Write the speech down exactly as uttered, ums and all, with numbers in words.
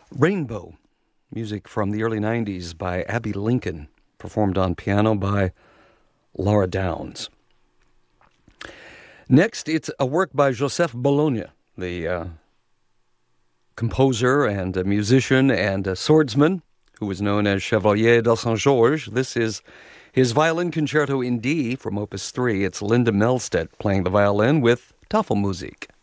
Rainbow, music from the early nineties by Abbey Lincoln, performed on piano by Laura Downs. Next, it's a work by Joseph Bologna, the uh, composer and a musician and a swordsman who was known as Chevalier de Saint-Georges. This is his violin concerto in D from Opus three. It's Linda Melstedt playing the violin with Tafelmusik.